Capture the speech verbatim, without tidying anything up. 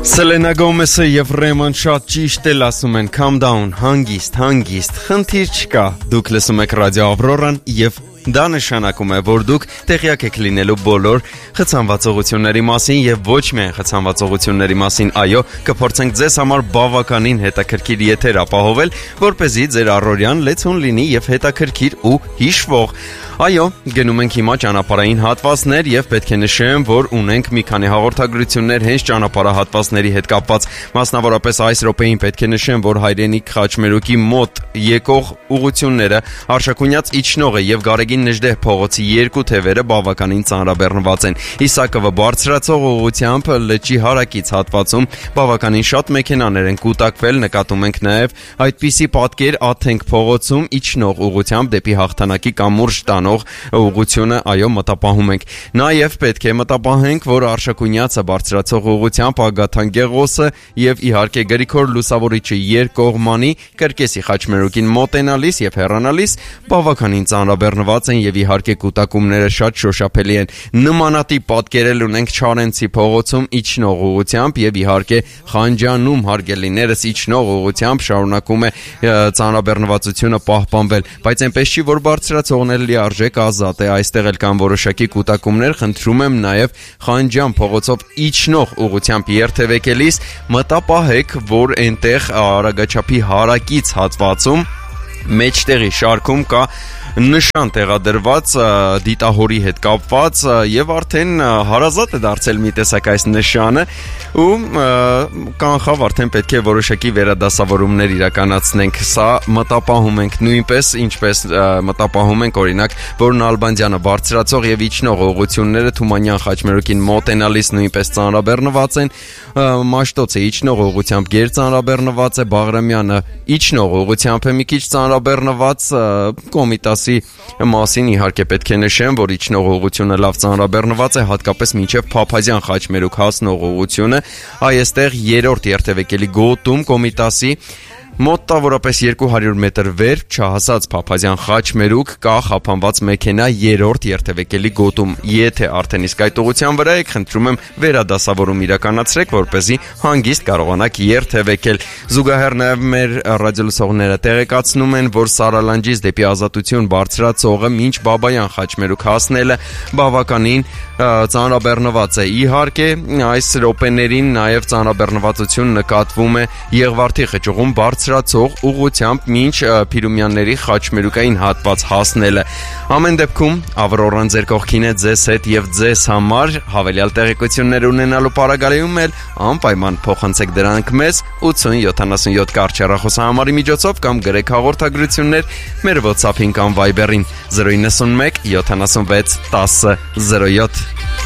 Selena Gomez-ը եւ Raymond շատ ճիշտ էլ ասում են calm down, հանգիստ, հանգիստ, խնդիր չկա, դուք լսում եք ռադիո Ավրորան եւ դա նշանակում է, որ դուք տեղյակ եք լինելու բոլոր խցանվածողությունների մասին եւ ոչ միայն խցանվածողությունների մասին, այո, կփորձենք ձեզ համար բավականին հետաքրքիր եթեր ապահովել, որպեսզի ձեր առօրյան լեցուն լինի եւ հետաքրքիր ու հիշվող։ Այո, գնում ենք հիմա ճանապարհային հատվածներ եւ պետք է նշեմ, որ ունենք մի քանի հաղորդագրություններ հենց ճանապարհահատվածների հետ կապված, մասնավորապես այս րոպեին պետք է նշեմ, որ Հայրենիք Խաչմերուկի մոտ եկող ուղությունները Արշակունյաց իջնողը եւ Գարեգին Նժդեհ փողոցի երկու թևերը բավականին ծանրաբեռնված են։ Իսակովը բարձրացող ուղությամբ լճի հարակից հատվածում բավականին շատ մեքենաներ են կուտակվել, նկատում ենք նաեւ այդպիսի պատկեր Աթենք փողոցում իջնող ուղությամբ դեպի Հաղթանակի կամուրջ տանող ուղությունը, այո, մտապահում ենք։ Նաեւ պետք է մտապահենք, որ Արշակունյացը բարձրացող ուղությամբ Ագաթան Գեղոսը եւ իհարկե Գրիգոր Լուսավորիչը երկկողմանի Կրկեսի Խաչմերուկին մոտենալիս եւ հեռանալիս բավականին ծանրաբեռնված են եւ իհարկե կուտակումները շատ շոշափելի են։ Նմանատիպ պատկերել ունենք Չարենցի փողոցում իջնող ուղությամբ եւ իհարկե Խանջանում հարգելիներս իջնող ուղությամբ շարունակում է ծանրաբեռնվածությունը պահպանվել, բայց այնպես չի, որ բարձրացողն էլ լիարժեք ազատ է, այստեղ էլ կան որոշակի կուտակումներ, խնդրում եմ նաեւ Խանջան փողոցով իջնող ուղությամբ երթևեկելիս մտապահեք, որ այնտեղ արագաչափի հարակից հատվածում մեջտեղի շարքում կա նշան տեղադրված դիտահորի հետ կապված եւ արդեն հարազատ է դարձել մի տեսակ այս նշանը ու կանխավ արդեն պետք է որոշակի վերադասավորումներ իրականացնենք։ Սա մտապահում ենք նույնպես, ինչպես մտապահում ենք օրինակ, որ Նալբանդյանը բարձրացող եւ իջնող ուղությունները Թումանյան Խաչմերուկին մոտենալիս նույնպես ծանրաբեռնված են, Մաշտոցը իջնող ուղությամբ գեր ծանրաբեռնված է, Բաղրամյանը իջնող ուղությամբ է մի քիչ ծանրաբեռնված, Կոմիտասի մասին իհարկե պետք է նշեմ, որ իջնող ուղությունը լավ ծանրաբեռնված է, հատկապես մինչև Փափազյան Խաչմերուկ հասնող ուղությունը, այստեղ երրորդ երթևեկելի գոտում Կոմիտասի մոտավորապես երկու հարյուր մետր վեր չհասած Փափազյան Խաչմերուկ կա խափանված մեքենա երրորդ երթևեկելի գոտում։ Եթե արդեն իսկ այդ ուղղության վրա եք, խնդրում եմ վերադասավորում իրականացրեք, որպեսզի հանգիստ կարողանաք երթևեկել։ Զուգահեռ նաև մեր ռադիոլսողները տեղեկացնում են, որ Սարալանջից դեպի Ազատություն բարձրացողը մինչ Բաբայան Խաչմերուկ հասնելը բավականին ծանրաբեռնված է։ Իհարկե, այս րոպեներին նաև ծանրաբեռնվածություն նկատվում է Եղվարդի խճուղում բարձրացող ուղությամբ մինչ Փիրումյանների Խաչմերուկային հատված հասնելը։ Ամեն դեպքում Ավրորան ձեր կողքին է, ձեզ հետ եւ ձեզ համար հավելյալ տեղեկություններ ունենալու պարագայում էլ անպայման փոխանցեք դրանք մեզ ութ յոթանասունյոթ կարճ հեռախոսահամարի միջոցով կամ գրեք հաղորդագրություններ մեր WhatsApp-ին կամ Viber-ին զրո իննսունմեկ յոթանասունվեց տասը զրո յոթ։